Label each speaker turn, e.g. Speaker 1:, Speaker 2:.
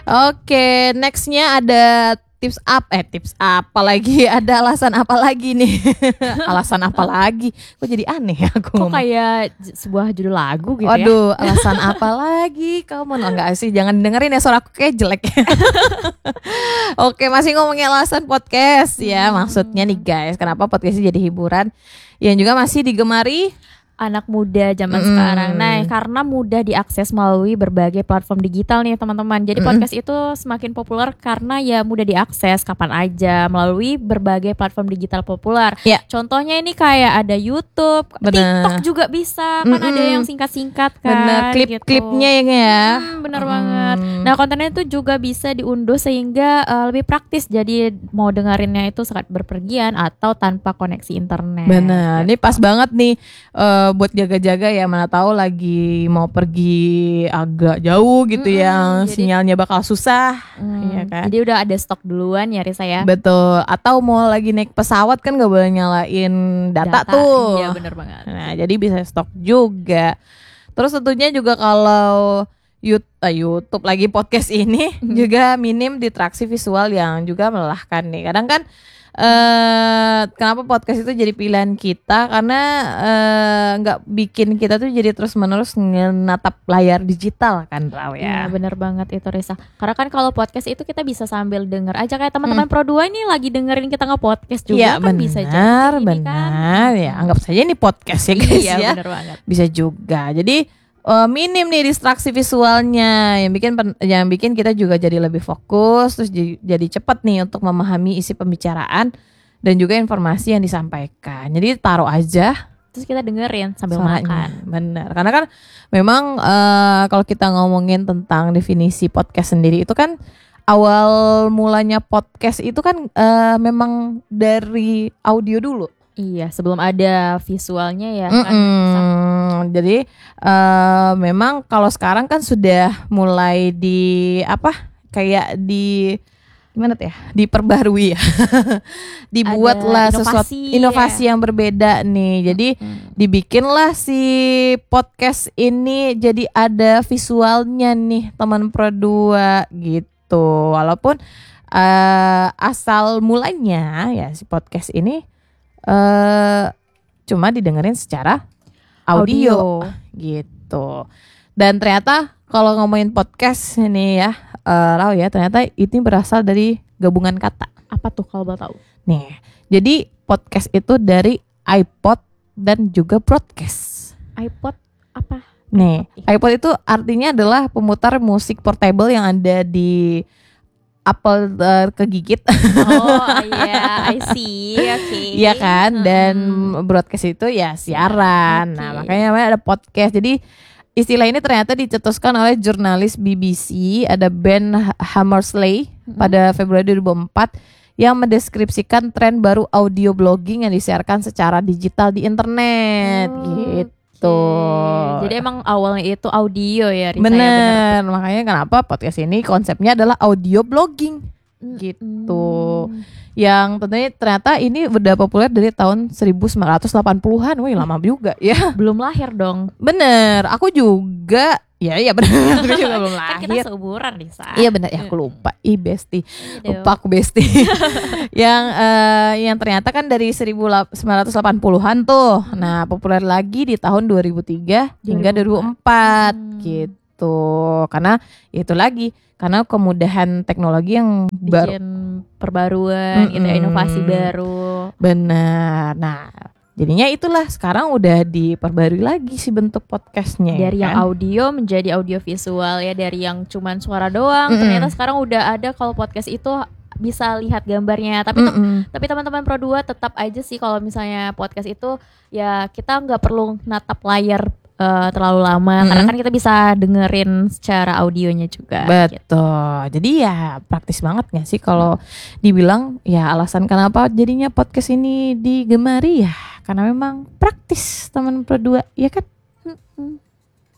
Speaker 1: Oke, nextnya ada tips apa lagi? Ada alasan apa lagi nih? Alasan apa lagi? Kok jadi aneh ya aku
Speaker 2: Kok
Speaker 1: ngomong?
Speaker 2: kayak sebuah judul lagu gitu ya?
Speaker 1: Waduh, alasan apa lagi? Kamu enggak sih? Jangan dengerin ya, suara aku kayak jelek. Oke, masih ngomongin alasan podcast ya. Maksudnya nih guys, kenapa podcast ini jadi hiburan yang juga masih digemari
Speaker 2: Anak muda zaman sekarang. Nah, karena mudah diakses melalui berbagai platform digital nih teman-teman. Jadi podcast itu semakin populer karena ya mudah diakses kapan aja melalui berbagai platform digital populer.
Speaker 1: Ya.
Speaker 2: Contohnya ini kayak ada YouTube,
Speaker 1: Bener.
Speaker 2: TikTok juga bisa. Kan ada yang singkat-singkat kan.
Speaker 1: bener klip-klipnya ya.
Speaker 2: Bener banget. Nah, kontennya itu juga bisa diunduh sehingga lebih praktis. Jadi mau dengerinnya itu saat berpergian atau tanpa koneksi internet.
Speaker 1: Bener,
Speaker 2: Gitu.
Speaker 1: ini pas banget nih buat jaga-jaga ya, mana tahu lagi mau pergi agak jauh gitu ya,
Speaker 2: jadi-
Speaker 1: sinyalnya bakal susah, ya kan?
Speaker 2: Jadi udah ada stok duluan ya Risa ya.
Speaker 1: Betul, atau mau lagi naik pesawat kan gak boleh nyalain data tuh.
Speaker 2: Iya bener banget.
Speaker 1: Nah, jadi bisa stok juga. Terus tentunya juga kalau YouTube lagi podcast ini juga minim distraksi visual yang juga melelahkan nih. Kadang kan kenapa podcast itu jadi pilihan kita karena nggak bikin kita tuh jadi terus-menerus menatap layar digital kan, Raw
Speaker 2: Iya
Speaker 1: ya.
Speaker 2: bener banget itu Risa. Karena kan kalau podcast itu kita bisa sambil denger aja kayak teman-teman Pro 2 ini lagi dengerin kita nge-podcast juga
Speaker 1: Iya,
Speaker 2: kan
Speaker 1: benar,
Speaker 2: bisa jadi ini kan.
Speaker 1: benar ya. Anggap saja ini podcast ya guys
Speaker 2: Iya
Speaker 1: ya.
Speaker 2: bener banget.
Speaker 1: Bisa juga. Jadi minim nih distraksi visualnya yang bikin kita juga jadi lebih fokus, terus jadi cepat nih untuk memahami isi pembicaraan dan juga informasi yang disampaikan. Jadi taruh aja
Speaker 2: Terus kita dengerin sambil
Speaker 1: suaranya.
Speaker 2: makan.
Speaker 1: Benar. Karena kan memang kalau kita ngomongin tentang definisi podcast sendiri itu kan awal mulanya podcast itu kan memang dari audio dulu.
Speaker 2: Iya sebelum ada visualnya ya kan.
Speaker 1: Jadi memang kalau sekarang kan sudah mulai kayak gimana tuh ya, diperbarui ya. Dibuatlah
Speaker 2: Ada
Speaker 1: sesuatu
Speaker 2: inovasi,
Speaker 1: inovasi yang berbeda nih. Jadi dibikinlah si podcast ini jadi ada visualnya nih teman Pro 2 gitu. Walaupun asal mulanya ya si podcast ini cuma didengerin secara audio gitu. Dan ternyata kalau ngomongin podcast ini ya, Raw ya, ternyata ini berasal dari gabungan kata.
Speaker 2: Apa tuh kalau boleh tahu?
Speaker 1: Nih, jadi podcast itu dari iPod dan juga broadcast.
Speaker 2: iPod apa?
Speaker 1: Nih, iPod itu artinya adalah pemutar musik portable yang ada di Apple kegigit.
Speaker 2: Oh iya, I see. Oke.
Speaker 1: Iya kan, dan broadcast itu ya siaran. Nah, makanya namanya ada podcast. Jadi istilah ini ternyata dicetuskan oleh jurnalis BBC, ada Ben Hammersley pada Februari 2004 yang mendeskripsikan tren baru audio blogging yang disiarkan secara digital di internet gitu.
Speaker 2: Jadi emang awalnya itu audio ya Risa.
Speaker 1: Bener, makanya kenapa podcast ini konsepnya adalah audio blogging gitu. Yang tentunya ternyata ini udah populer dari tahun 1980-an. Wih, lama juga ya.
Speaker 2: Belum lahir dong.
Speaker 1: Bener, aku juga. Ya bener, aku juga belum
Speaker 2: Kan
Speaker 1: lahir.
Speaker 2: kita seumuran Risa.
Speaker 1: Iya bener, ya aku lupa. Besti.
Speaker 2: Iya,
Speaker 1: Lupa aku besti. yang ternyata kan dari 1980-an tuh. Nah, populer lagi di tahun 2003 hingga 2004 gitu. Karena itu lagi, karena kemudahan teknologi yang baru.
Speaker 2: bikin perbaruan gitu ya, inovasi baru.
Speaker 1: Benar. Nah, jadinya itulah sekarang udah diperbarui lagi sih bentuk podcastnya.
Speaker 2: Dari yang
Speaker 1: kan?
Speaker 2: audio menjadi audio visual ya, dari yang cuman suara doang ternyata sekarang udah ada kalau podcast itu bisa lihat gambarnya. Tapi teman-teman Pro 2 tetap aja sih kalau misalnya podcast itu ya kita nggak perlu natap layar terlalu lama karena kan kita bisa dengerin secara audionya juga.
Speaker 1: Betul. Jadi ya praktis banget gak sih kalau dibilang ya alasan kenapa jadinya podcast ini digemari ya karena memang praktis teman Pro 2 ya kan.